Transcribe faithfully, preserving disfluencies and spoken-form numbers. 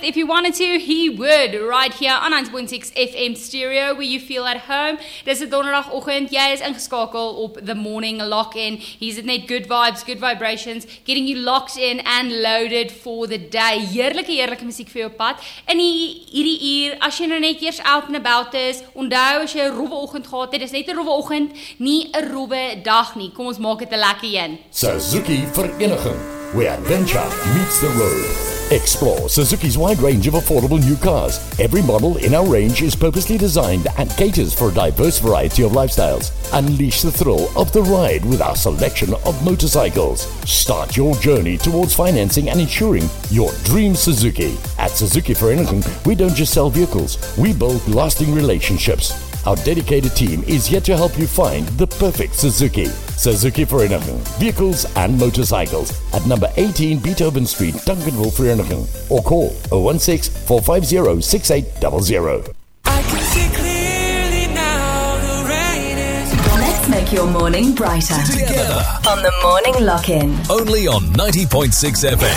if he wanted to, he would, right here on ninety point six F M stereo, where you feel at home. Dis 'n donderdagoggend, jy is ingeskakel op the morning lock-in. Hier's dit net good vibes, good vibrations, getting you locked in and loaded for the day. Heerlike, heerlike musiek vir jou pad. In die, hierdie uur, as jy nou net eers out and about is, onthou as jy 'n rowwe oggend gehad het, dis net 'n rowwe oggend, nie 'n rowwe dag nie. Kom ons maak dit 'n lekker een. Suzuki Vereniging, where adventure meets the road. Explore Suzuki's wide range of affordable new cars. Every model in our range is purposely designed and caters for a diverse variety of lifestyles. Unleash the thrill of the ride with our selection of motorcycles. Start your journey towards financing and insuring your dream Suzuki. At Suzuki Vereniging, we don't just sell vehicles, we build lasting relationships. Our dedicated team is here to help you find the perfect Suzuki. Suzuki Vereniging, vehicles and motorcycles at number eighteen Beethoven Street, Duncanville, Vereniging, or call zero one six, four five zero, six eight zero zero. I can see clearly now the rain is... Let's make your morning brighter. Together On the Morning Lock-In. only on ninety point six F M.